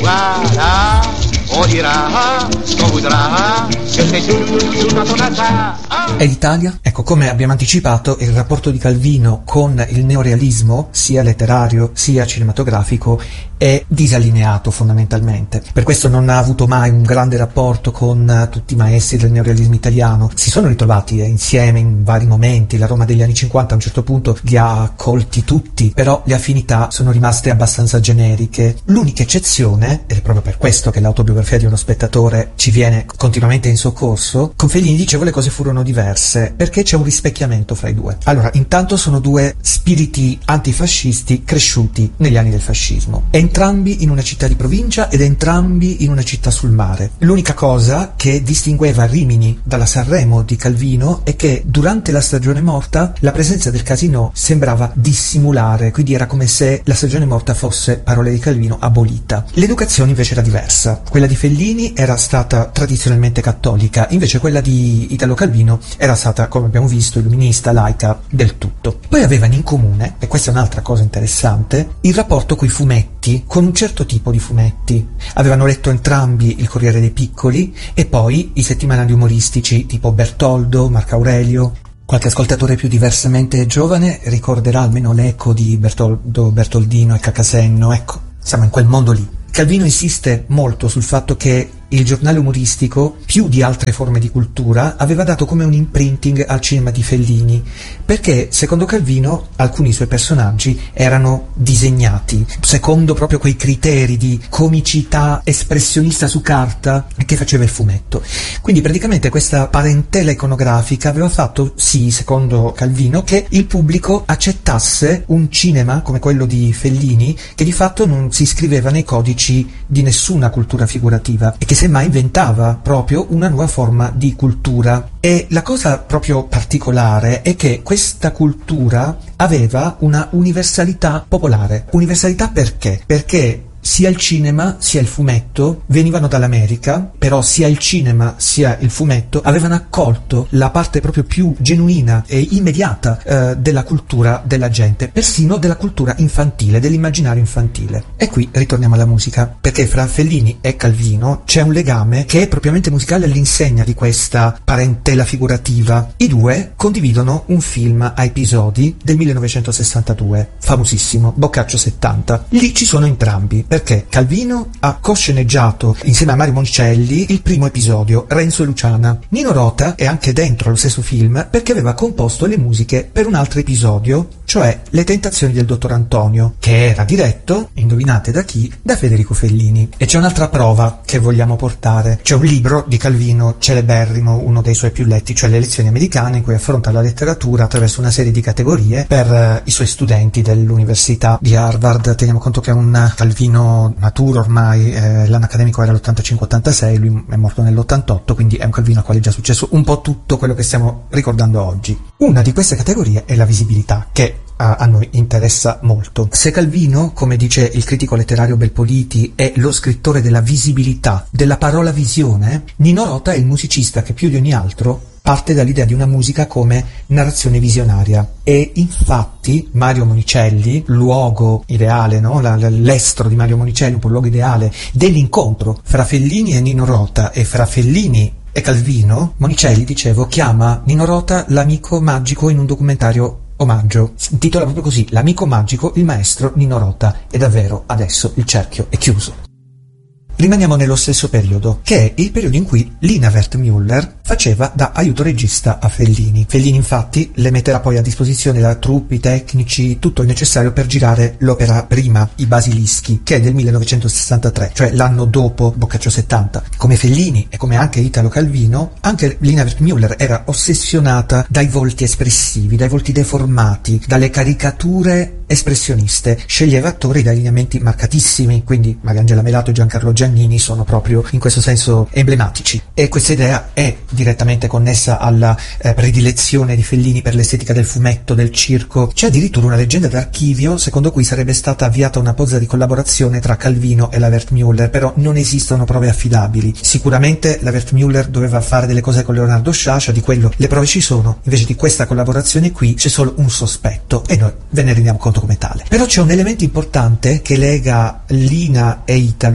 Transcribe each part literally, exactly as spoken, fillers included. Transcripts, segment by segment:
jugará o dirà, o voudrà, che sei giù tornata. E l'Italia? Ecco, come abbiamo anticipato, il rapporto di Calvino con il neorealismo, sia letterario sia cinematografico, è disallineato fondamentalmente. Per questo non ha avuto mai un grande rapporto con tutti i maestri del neorealismo italiano. Si sono ritrovati eh, insieme in vari momenti. La Roma degli anni cinquanta a un certo punto li ha colti tutti, però le affinità sono rimaste abbastanza generiche. L'unica eccezione, ed è proprio per questo che l'autobiografia di uno spettatore ci viene continuamente in soccorso, con Fellini, dicevo, le cose furono diverse, perché c'è un rispecchiamento fra i due. Allora, intanto sono due spiriti antifascisti cresciuti negli anni del fascismo, entrambi in una città di provincia ed entrambi in una città sul mare. L'unica cosa che distingueva Rimini dalla Sanremo di Calvino è che durante la stagione morta la presenza del casinò sembrava dissimulare, quindi era come se la stagione morta fosse, parole di Calvino, abolita. L'educazione invece era diversa. Quella di Fellini era stata tradizionalmente cattolica, invece quella di Italo Calvino era stata, come abbiamo visto, illuminista, laica del tutto. Poi avevano in comune, e questa è un'altra cosa interessante, il rapporto coi fumetti, con un certo tipo di fumetti. Avevano letto entrambi Il Corriere dei Piccoli e poi i settimanali umoristici tipo Bertoldo, Marco Aurelio. Qualche ascoltatore più diversamente giovane ricorderà almeno l'eco di Bertoldo, Bertoldino e Cacasenno. Ecco, siamo in quel mondo lì. Calvino insiste molto sul fatto che il giornale umoristico, più di altre forme di cultura, aveva dato come un imprinting al cinema di Fellini, perché secondo Calvino alcuni suoi personaggi erano disegnati secondo proprio quei criteri di comicità espressionista su carta che faceva il fumetto. Quindi praticamente questa parentela iconografica aveva fatto sì, secondo Calvino, che il pubblico accettasse un cinema come quello di Fellini, che di fatto non si iscriveva nei codici di nessuna cultura figurativa e che semmai inventava proprio una nuova forma di cultura. E la cosa proprio particolare è che questa cultura aveva una universalità popolare. Universalità perché? Perché sia il cinema sia il fumetto venivano dall'America, però sia il cinema sia il fumetto avevano accolto la parte proprio più genuina e immediata eh, della cultura della gente, persino della cultura infantile, dell'immaginario infantile. E qui ritorniamo alla musica, perché fra Fellini e Calvino c'è un legame che è propriamente musicale all'insegna di questa parentela figurativa. I due condividono un film a episodi del millenovecentosessantadue, famosissimo, Boccaccio settanta. Lì ci sono entrambi, perché Calvino ha cosceneggiato insieme a Mario Monicelli il primo episodio, Renzo e Luciana. Nino Rota è anche dentro lo stesso film perché aveva composto le musiche per un altro episodio, cioè Le tentazioni del dottor Antonio, che era diretto, indovinate da chi? Da Federico Fellini. E c'è un'altra prova che vogliamo portare. C'è un libro di Calvino celeberrimo, uno dei suoi più letti, cioè Le lezioni americane, in cui affronta la letteratura attraverso una serie di categorie per eh, i suoi studenti dell'università di Harvard. Teniamo conto che è un Calvino maturo ormai, eh, l'anno accademico era l'ottantacinque ottantasei, lui è morto nell'ottantotto, quindi è un Calvino a quale è già successo un po' tutto quello che stiamo ricordando oggi. Una di queste categorie è la visibilità, che a, a noi interessa molto. Se Calvino, come dice il critico letterario Belpoliti, è lo scrittore della visibilità, della parola visione, Nino Rota è il musicista che più di ogni altro parte dall'idea di una musica come narrazione visionaria. E infatti Mario Monicelli, luogo ideale, no? La, la, l'estro di Mario Monicelli, un po' il luogo ideale dell'incontro fra Fellini e Nino Rota e fra Fellini e Calvino, Monicelli, dicevo, chiama Nino Rota l'amico magico in un documentario omaggio. Si intitola proprio così, L'amico magico, il maestro Nino Rota. E davvero adesso il cerchio è chiuso. Rimaniamo nello stesso periodo, che è il periodo in cui Lina Wertmüller faceva da aiuto regista a Fellini. Fellini infatti le metterà poi a disposizione la troupe, i tecnici, tutto il necessario per girare l'opera prima, I Basilischi, che è del millenovecentosessantatré, cioè l'anno dopo Boccaccio settanta. Come Fellini e come anche Italo Calvino, anche Lina Wertmüller era ossessionata dai volti espressivi, dai volti deformati, dalle caricature espressioniste. Sceglieva attori dai lineamenti marcatissimi, quindi Mariangela Melato e Giancarlo Giannini sono proprio in questo senso emblematici, e questa idea è direttamente connessa alla eh, predilezione di Fellini per l'estetica del fumetto, del circo. C'è addirittura una leggenda d'archivio secondo cui sarebbe stata avviata una pozza di collaborazione tra Calvino e la Wertmüller, però non esistono prove affidabili. Sicuramente la Wertmüller doveva fare delle cose con Leonardo Sciascia, di quello le prove ci sono, invece di questa collaborazione qui c'è solo un sospetto e noi ve ne rendiamo conto come tale. Però c'è un elemento importante che lega Lina e Italo,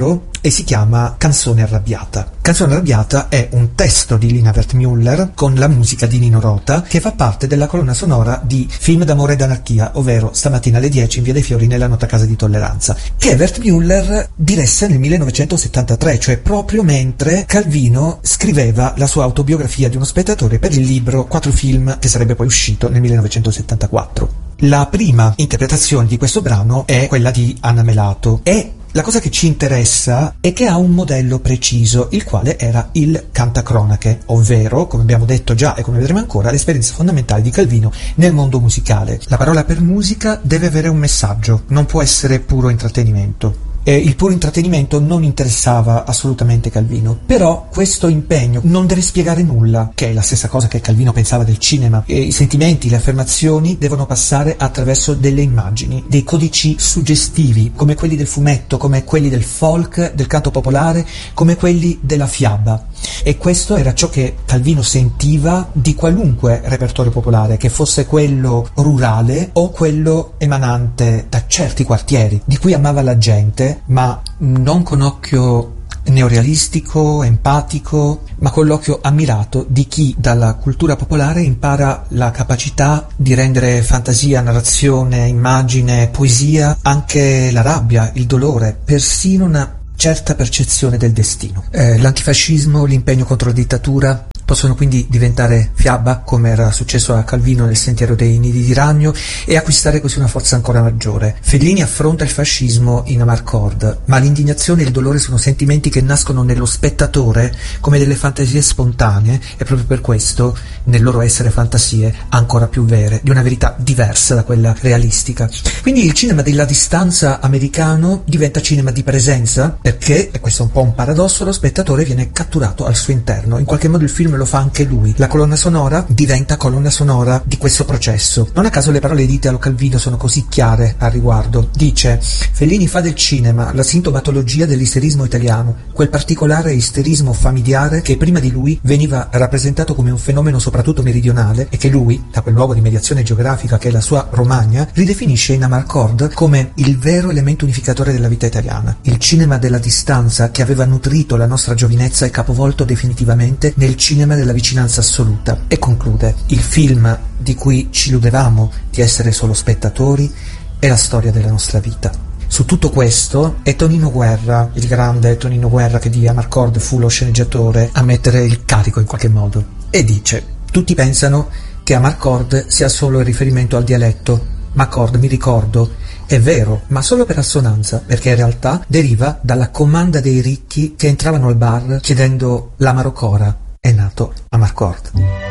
e si chiama Canzone arrabbiata. Canzone arrabbiata è un testo di Lina Wertmüller con la musica di Nino Rota, che fa parte della colonna sonora di Film d'amore ed anarchia, ovvero Stamattina alle dieci in Via dei Fiori nella nota casa di Tolleranza, che Wertmüller diresse nel millenovecentosettantatré, cioè proprio mentre Calvino scriveva la sua autobiografia di uno spettatore per il libro Quattro film, che sarebbe poi uscito nel millenovecentosettantaquattro. La prima interpretazione di questo brano è quella di Anna Melato e la cosa che ci interessa è che ha un modello preciso, il quale era il cantacronache, ovvero, come abbiamo detto già e come vedremo ancora, l'esperienza fondamentale di Calvino nel mondo musicale. La parola per musica deve avere un messaggio, non può essere puro intrattenimento. Eh, il puro intrattenimento non interessava assolutamente Calvino, però questo impegno non deve spiegare nulla, che è la stessa cosa che Calvino pensava del cinema. E i sentimenti, le affermazioni devono passare attraverso delle immagini, dei codici suggestivi, come quelli del fumetto, come quelli del folk, del canto popolare, come quelli della fiaba. E questo era ciò che Calvino sentiva di qualunque repertorio popolare, che fosse quello rurale o quello emanante da certi quartieri, di cui amava la gente, ma non con occhio neorealistico, empatico, ma con l'occhio ammirato di chi dalla cultura popolare impara la capacità di rendere fantasia, narrazione, immagine, poesia, anche la rabbia, il dolore, persino una certa percezione del destino. Eh, l'antifascismo, l'impegno contro la dittatura possono quindi diventare fiaba, come era successo a Calvino nel Sentiero dei Nidi di Ragno, e acquistare così una forza ancora maggiore. Fellini affronta il fascismo in Amarcord, ma l'indignazione e il dolore sono sentimenti che nascono nello spettatore come delle fantasie spontanee, e proprio per questo, nel loro essere fantasie ancora più vere, di una verità diversa da quella realistica. Quindi il cinema della distanza americano diventa cinema di presenza, perché, e questo è un po' un paradosso, lo spettatore viene catturato al suo interno. In qualche modo il film lo fa anche lui. La colonna sonora diventa colonna sonora di questo processo. Non a caso le parole dite a Calvino sono così chiare al riguardo. Dice: Fellini fa del cinema la sintomatologia dell'isterismo italiano, quel particolare isterismo familiare che prima di lui veniva rappresentato come un fenomeno soprattutto meridionale e che lui, da quel luogo di mediazione geografica che è la sua Romagna, ridefinisce in Amarcord come il vero elemento unificatore della vita italiana. Il cinema della distanza che aveva nutrito la nostra giovinezza è capovolto definitivamente nel cinema della vicinanza assoluta. E conclude: il film di cui ci illudevamo di essere solo spettatori è la storia della nostra vita. Su tutto questo è Tonino Guerra, il grande Tonino Guerra, che di Amarcord fu lo sceneggiatore, a mettere il carico in qualche modo, e dice: tutti pensano che Amarcord sia solo il riferimento al dialetto, ma accord, mi ricordo, è vero, ma solo per assonanza, perché in realtà deriva dalla comanda dei ricchi che entravano al bar chiedendo l'amaro cora. È nato Amarcord.